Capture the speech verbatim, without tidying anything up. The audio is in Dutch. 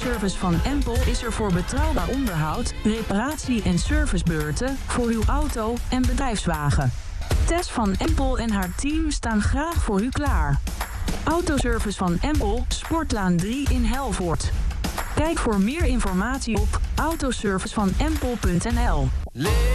Autoservice van Empel is er voor betrouwbaar onderhoud, reparatie en servicebeurten voor uw auto en bedrijfswagen. Tess van Empel en haar team staan graag voor u klaar. Autoservice van Empel, Sportlaan drie in Helvoort. Kijk voor meer informatie op autoservice van empel punt n l.